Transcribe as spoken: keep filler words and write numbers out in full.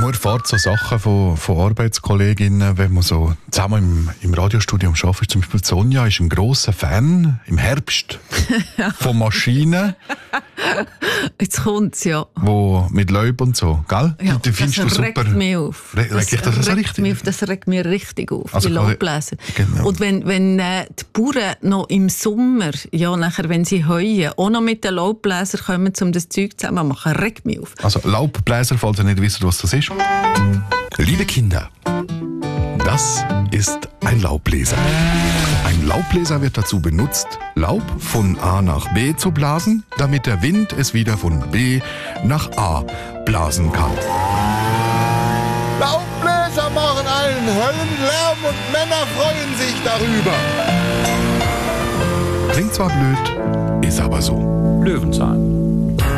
Man erfährt so Sachen von, von Arbeitskolleginnen, wenn man so zusammen im, im Radiostudium arbeitet. Zum Beispiel Sonja ist ein grosser Fan im Herbst von Maschinen. Jetzt kommt's, ja. Wo mit Laub und so, gell? Ja, die findest das du super. regt mich auf. Re das, das, das, regt richtig? mich, das regt mich richtig auf, also die Laubbläser. Genau. Und wenn, wenn äh, die Bauern noch im Sommer, ja, nachher, wenn sie heuen, auch noch mit den Laubbläsern kommen, um das Zeug zusammen zu machen, regt mich auf. Also Laubbläser, falls ihr nicht wisst, was das ist. Liebe Kinder, das ist ein Laubbläser. Ein Laubbläser wird dazu benutzt, Laub von A nach B zu blasen, damit der Wind es wieder von B nach A blasen kann. Laubbläser machen einen Höllenlärm und Männer freuen sich darüber. Klingt zwar blöd, ist aber so. Löwenzahn.